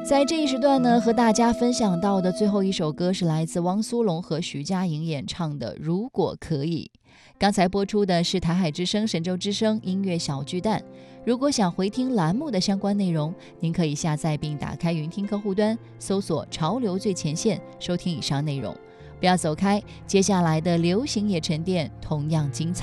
在这一时段呢，和大家分享到的最后一首歌是来自汪苏泷和徐佳莹演唱的《如果可以》。刚才播出的是台海之声、神州之声音乐小巨蛋。如果想回听栏目的相关内容，您可以下载并打开云听客户端，搜索潮流最前线，收听以上内容。不要走开，接下来的流行也沉淀同样精彩。